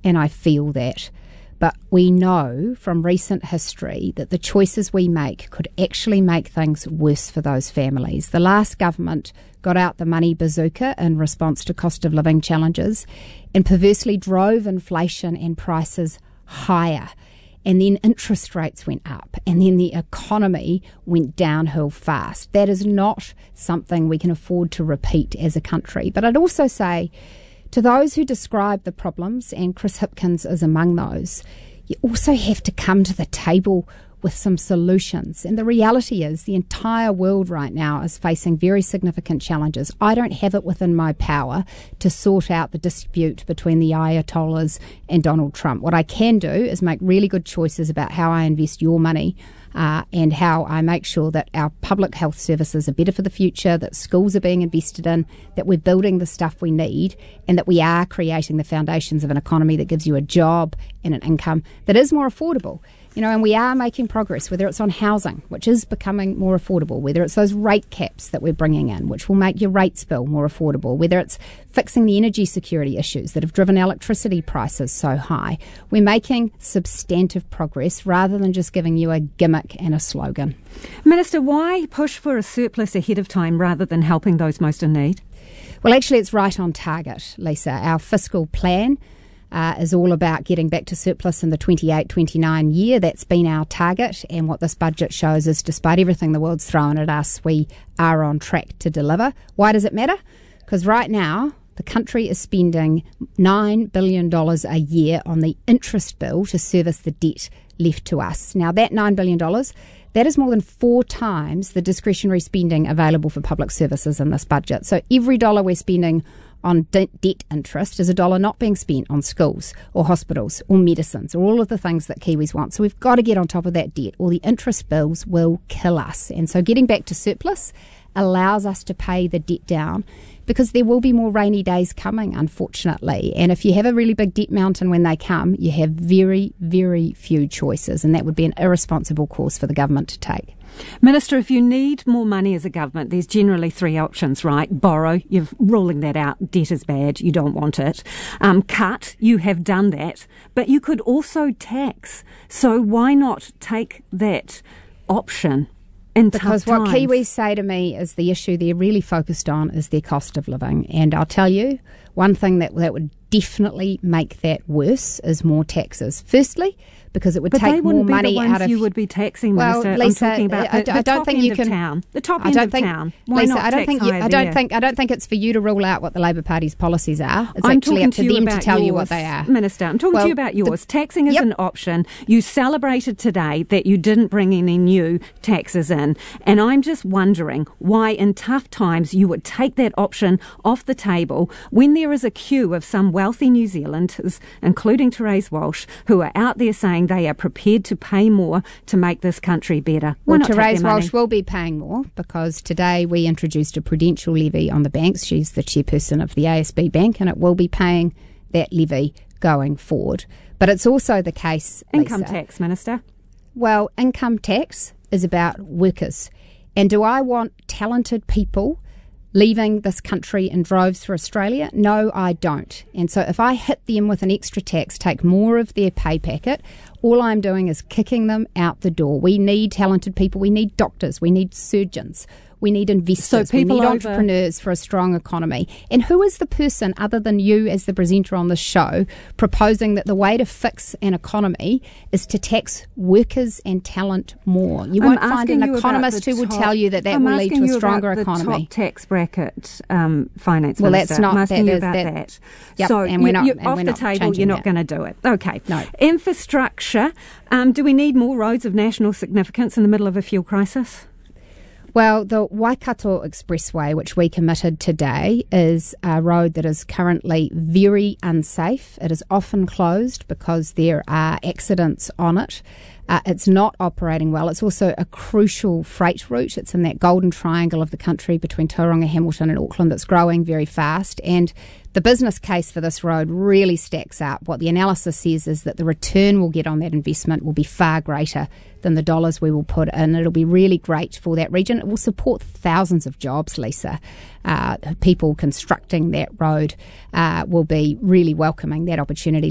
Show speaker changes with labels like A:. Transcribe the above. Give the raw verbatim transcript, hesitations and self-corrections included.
A: and I feel that. But we know from recent history that the choices we make could actually make things worse for those families. The last government got out the money bazooka in response to cost of living challenges and perversely drove inflation and prices higher. And then interest rates went up, and then the economy went downhill fast. That is not something we can afford to repeat as a country. But I'd also say, to those who describe the problems, and Chris Hipkins is among those, you also have to come to the table with some solutions. And the reality is the entire world right now is facing very significant challenges. I don't have it within my power to sort out the dispute between the Ayatollahs and Donald Trump. What I can do is make really good choices about how I invest your money uh, and how I make sure that our public health services are better for the future, that schools are being invested in, that we're building the stuff we need, and that we are creating the foundations of an economy that gives you a job and an income that is more affordable. You know, and we are making progress, whether it's on housing, which is becoming more affordable, whether it's those rate caps that we're bringing in, which will make your rates bill more affordable, whether it's fixing the energy security issues that have driven electricity prices so high. We're making substantive progress rather than just giving you a gimmick and a slogan.
B: Minister, why push for a surplus ahead of time rather than helping those most in need?
A: Well, actually, it's right on target, Lisa. Our fiscal plan Uh, is all about getting back to surplus in the twenty-eight twenty-nine year. That's been our target, and what this budget shows is despite everything the world's thrown at us, we are on track to deliver. Why does it matter? Because right now the country is spending nine billion dollars a year on the interest bill to service the debt left to us. Now that nine billion dollars, that is more than four times the discretionary spending available for public services in this budget. So every dollar we're spending on de- debt interest is a dollar not being spent on schools or hospitals or medicines or all of the things that Kiwis want. So we've got to get on top of that debt or the interest bills will kill us. And so getting back to surplus allows us to pay the debt down because there will be more rainy days coming, unfortunately. And if you have a really big debt mountain when they come, you have very, very few choices, and that would be an irresponsible course for the government to take.
B: Minister, if you need more money as a government, there's generally three options, right? Borrow, you're ruling that out. Debt is bad, you don't want it. Um, cut, you have done that. But you could also tax. So why not take that option in
A: Because
B: tough
A: what
B: times?
A: Kiwis say to me is the issue they're really focused on is their cost of living. And I'll tell you, one thing that, that would definitely make that worse is more taxes. Firstly, because it would
B: but
A: take more money
B: out of... But they wouldn't be the ones you would be taxing,
A: well,
B: Minister.
A: Lisa,
B: I'm talking about the,
A: I,
B: the
A: I don't
B: top
A: think
B: end
A: you
B: of
A: can,
B: town. The top
A: I
B: end
A: don't
B: of
A: think,
B: town. Why
A: Lisa,
B: not
A: I don't
B: tax
A: think you,
B: higher
A: I don't
B: there?
A: think I don't think it's for you to rule out what the Labor Party's policies are. It's
B: I'm
A: actually up to,
B: to
A: them
B: to
A: tell
B: yours,
A: you what they are.
B: Minister, I'm talking
A: well,
B: to you about yours.
A: the,
B: Taxing is
A: yep.
B: an option. You celebrated today that you didn't bring any new taxes in. And I'm just wondering why in tough times you would take that option off the table when there is a queue of some wealthy New Zealanders, including Therese Walsh, who are out there saying they are prepared to pay more to make this country better. Why
A: well,
B: not
A: Therese
B: take
A: Walsh will be paying more because today we introduced a prudential levy on the banks. She's the chairperson of the A S B Bank, and it will be paying that levy going forward. But it's also the case,
B: Income
A: Lisa,
B: tax, Minister.
A: Well, income tax is about workers. And do I want talented people leaving this country in droves for Australia? No, I don't. And so if I hit them with an extra tax, take more of their pay packet, all I'm doing is kicking them out the door. We need talented people. We need doctors. We need surgeons. We need investors.
B: So
A: we need
B: over-
A: entrepreneurs for a strong economy. And who is the person, other than you as the presenter on this show, proposing that the way to fix an economy is to tax workers and talent more? You
B: I'm
A: won't find
B: asking
A: an
B: you
A: economist
B: about
A: who
B: the
A: will
B: top-
A: tell you that that
B: I'm
A: will lead to
B: asking
A: a
B: you
A: stronger
B: about
A: economy.
B: The top tax bracket um, finance
A: Well,
B: minister.
A: that's not-
B: I'm asking
A: that
B: you
A: is-
B: about
A: that-
B: that.
A: Yep,
B: so
A: and we're
B: you,
A: not-
B: you're
A: and
B: off
A: we're
B: the
A: not
B: table.
A: changing
B: You're not
A: that.
B: going to do it. Okay.
A: No.
B: Infrastructure. Um, do we need more roads of national significance in the middle of a fuel crisis?
A: Well, the Waikato Expressway, which we committed today, is a road that is currently very unsafe. It is often closed because there are accidents on it. Uh, it's not operating well. It's also a crucial freight route. It's in that golden triangle of the country between Tauranga, Hamilton and Auckland that's growing very fast. And the business case for this road really stacks up. What the analysis says is that the return we'll get on that investment will be far greater than the dollars we will put in. It'll be really great for that region. It will support thousands of jobs, Lisa. Uh, people constructing that road uh, will be really welcoming that opportunity.